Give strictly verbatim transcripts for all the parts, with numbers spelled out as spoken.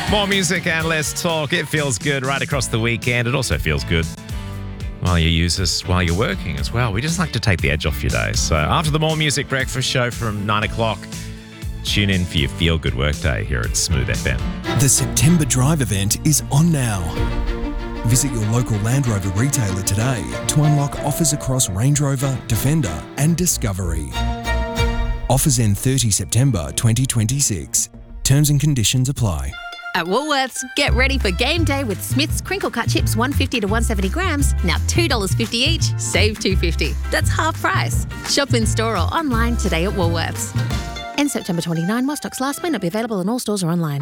More music and less talk. It feels good right across the weekend. It also feels good while you use this while you're working as well. We just like to take the edge off your days. So after the More Music Breakfast show from nine o'clock, tune in for your Feel Good Workday here at Smooth F M. The September Drive event is on now. Visit your local Land Rover retailer today to unlock offers across Range Rover, Defender and Discovery. Offers end thirtieth September twenty twenty-six. Terms and conditions apply. At Woolworths, get ready for game day with Smith's crinkle cut chips one fifty to one seventy grams, now two dollars fifty each, save two fifty. That's half price. Shop in store or online today at Woolworths. End September twenty-ninth, while stocks last may not be available in all stores or online.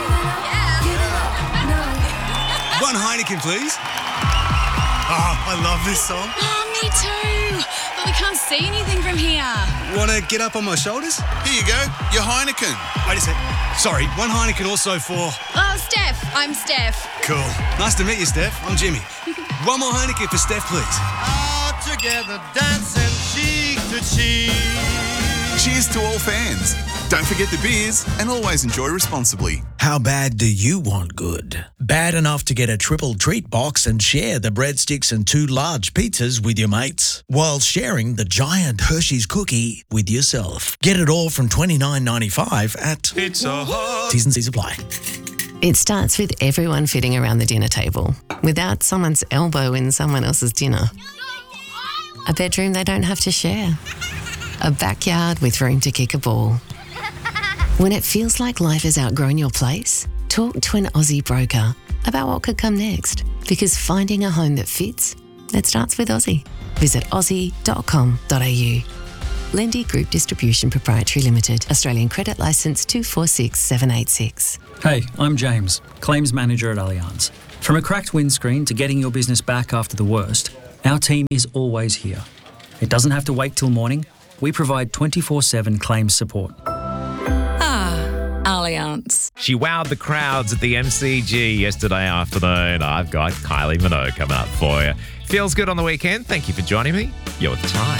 One Heineken, please. Oh, I love this song. Oh, me too. But we can't see anything from here. Want to get up on my shoulders? Here you go, your Heineken. Wait a sec. Sorry, one Heineken also for... Oh, Steph. I'm Steph. Cool. Nice to meet you, Steph. I'm Jimmy. One more Heineken for Steph, please. All together dancing cheek to cheek. Cheers to all fans. Don't forget the beers and always enjoy responsibly. How bad do you want good? Bad enough to get a triple treat box and share the breadsticks and two large pizzas with your mates, while sharing the giant Hershey's cookie with yourself. Get it all from twenty-nine ninety-five at Pizza Hut. T's and C's apply. It starts with everyone fitting around the dinner table without someone's elbow in someone else's dinner. A bedroom they don't have to share. A backyard with room to kick a ball. When it feels like life has outgrown your place, talk to an Aussie broker about what could come next. Because finding a home that fits, it starts with Aussie. Visit aussie dot com dot a u. Lendy Group Distribution Proprietary Limited. Australian Credit Licence two four six seven eight six. Hey, I'm James, Claims Manager at Allianz. From a cracked windscreen to getting your business back after the worst, our team is always here. It doesn't have to wait till morning. We provide twenty-four seven claims support. Allianz. She wowed the crowds at the M C G yesterday afternoon. I've got Kylie Minogue coming up for you. Feels good on the weekend. Thank you for joining me. You're with Ty.